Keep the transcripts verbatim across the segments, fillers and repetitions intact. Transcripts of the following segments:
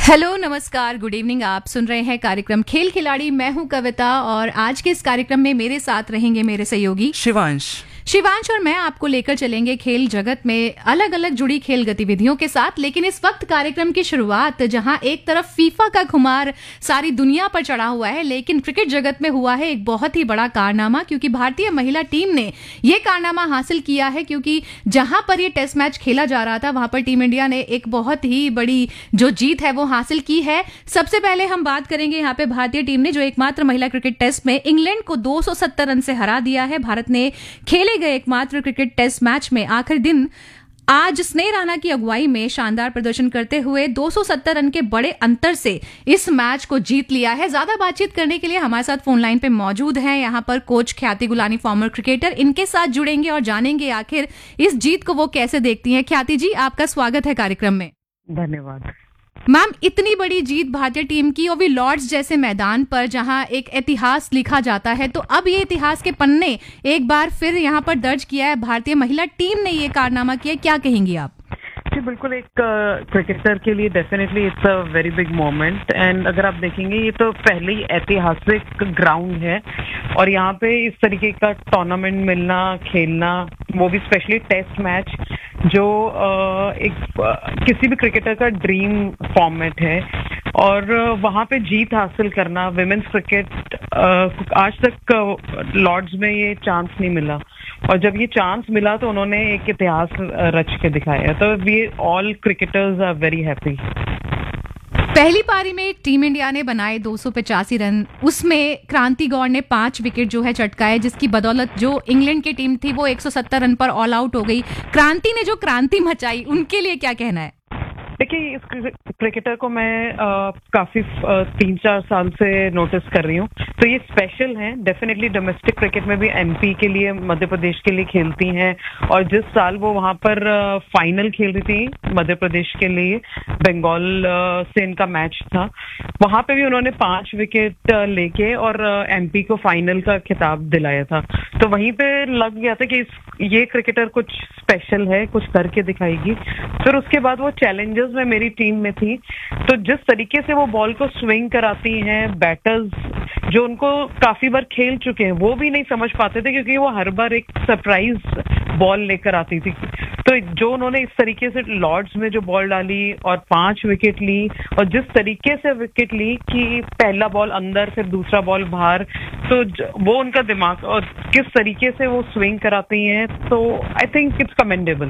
Hello, नमस्कार, good evening. आप सुन रहे हैं कार्यक्रम खेल खिलाड़ी। मैं हूं कविता और आज के इस कार्यक्रम में मेरे साथ रहेंगे मेरे सहयोगी शिवांश शिवांश और मैं आपको लेकर चलेंगे खेल जगत में अलग अलग जुड़ी खेल गतिविधियों के साथ। लेकिन इस वक्त कार्यक्रम की शुरुआत जहां एक तरफ फीफा का खुमार सारी दुनिया पर चढ़ा हुआ है, लेकिन क्रिकेट जगत में हुआ है एक बहुत ही बड़ा कारनामा, क्योंकि भारतीय महिला टीम ने यह कारनामा हासिल किया है। क्योंकि जहां पर यह टेस्ट मैच खेला जा रहा था वहां पर टीम इंडिया ने एक बहुत ही बड़ी जो जीत है वो हासिल की है। सबसे पहले हम बात करेंगे यहाँ पे भारतीय टीम ने जो एकमात्र महिला क्रिकेट टेस्ट में इंग्लैंड को दो सौ सत्तर रन से हरा दिया है। भारत ने खेले गए एकमात्र क्रिकेट टेस्ट मैच में आखिरी दिन आज स्नेह राणा की अगुवाई में शानदार प्रदर्शन करते हुए दो सौ सत्तर रन के बड़े अंतर से इस मैच को जीत लिया है। ज्यादा बातचीत करने के लिए हमारे साथ फोन लाइन पे मौजूद हैं यहाँ पर कोच ख्याति गुलानी, फॉर्मर क्रिकेटर। इनके साथ जुड़ेंगे और जानेंगे आखिर इस जीत को वो कैसे देखती हैं। ख्याति जी, आपका स्वागत है कार्यक्रम में। धन्यवाद मैम। इतनी बड़ी जीत भारतीय टीम की, और भी लॉर्ड्स जैसे मैदान पर जहां एक इतिहास लिखा जाता है, तो अब ये इतिहास के पन्ने एक बार फिर यहां पर दर्ज किया है। भारतीय महिला टीम ने ये कारनामा किया, क्या कहेंगी आप? जी बिल्कुल, एक क्रिकेटर के लिए definitely it's a very big moment. And अगर आप देखेंगे ये तो पहले ही ऐतिहासिक ग्राउंड है और यहाँ पे इस तरीके का टूर्नामेंट मिलना, खेलना, वो भी स्पेशली टेस्ट मैच जो एक किसी भी क्रिकेटर का ड्रीम फॉर्मेट है, और वहाँ पे जीत हासिल करना विमेंस क्रिकेट आज तक लॉर्ड्स में ये चांस नहीं मिला, और जब ये चांस मिला तो उन्होंने एक इतिहास रच के दिखाया। तो we all cricketers are very happy. पहली पारी में टीम इंडिया ने बनाए दो सौ पचासी रन, उसमें क्रांति गौड़ ने पांच विकेट जो है चटकाए, जिसकी बदौलत जो इंग्लैंड की टीम थी वो एक सौ सत्तर रन पर ऑल आउट हो गई। क्रांति ने जो क्रांति मचाई, उनके लिए क्या कहना है? देखिए, इस क्रिकेटर को मैं आ, काफी आ, तीन चार साल से नोटिस कर रही हूँ, तो ये स्पेशल हैं। डेफिनेटली डोमेस्टिक क्रिकेट में भी एमपी के लिए, मध्य प्रदेश के लिए खेलती हैं, और जिस साल वो वहाँ पर आ, फाइनल खेल रही थी मध्य प्रदेश के लिए, बंगाल आ, से इनका मैच था, वहाँ पे भी उन्होंने पांच विकेट लेके और एमपी को फाइनल का खिताब दिलाया था। तो वहीं पे लग गया था कि इस, ये क्रिकेटर कुछ स्पेशल है, कुछ करके दिखाएगी। फिर उसके बाद वो चैलेंजेस में मेरी टीम में थी, तो जिस तरीके से वो बॉल को स्विंग कराती हैं, बैटर्स जो उनको काफी बार खेल चुके हैं वो भी नहीं समझ पाते थे, क्योंकि वो हर बार एक सरप्राइज बॉल लेकर आती थी। तो जो उन्होंने इस तरीके से लॉर्ड्स में जो बॉल डाली और पांच विकेट ली, और जिस तरीके से विकेट ली कि पहला बॉल अंदर फिर दूसरा बॉल बाहर, तो वो उनका दिमाग और किस तरीके से वो स्विंग कराती हैं, तो आई थिंक इट्स कमेंडेबल।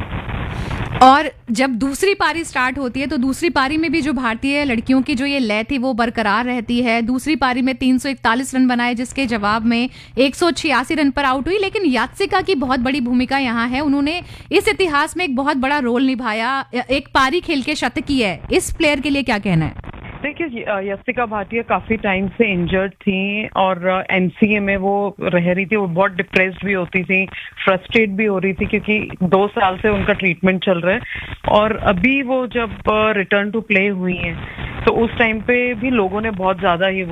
और जब दूसरी पारी स्टार्ट होती है तो दूसरी पारी में भी जो भारतीय लड़कियों की जो ये लय थी वो बरकरार रहती है। दूसरी पारी में तीन सौ इकतालीस रन बनाए, जिसके जवाब में एक सौ छियासी रन पर आउट हुई। लेकिन यात्सिका की बहुत बड़ी भूमिका यहाँ है, उन्होंने इस इतिहास में एक बहुत बड़ा रोल निभाया, एक पारी खेल के शतक की है। इस प्लेयर के लिए क्या कहना है? देखिए, यात्सिका भाटिया काफी टाइम से इंजर्ड थी और एमसीए में वो रह रही थी। वो बहुत डिप्रेस्ड भी होती थी, फ्रस्ट्रेट भी हो रही थी, क्योंकि दो साल से उनका ट्रीटमेंट चल रहा है। और अभी वो जब रिटर्न टू प्ले हुई हैं तो उस टाइम पे भी लोगों ने बहुत ज्यादा ये